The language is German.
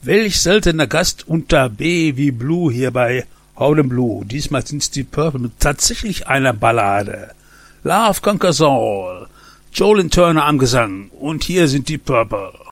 Welch seltener Gast unter B wie Blue hier bei Howlin' Blue. Diesmal sind's die Purple mit tatsächlich einer Ballade. Love Conquers All. Joel Turner am Gesang. Und hier sind die Purple.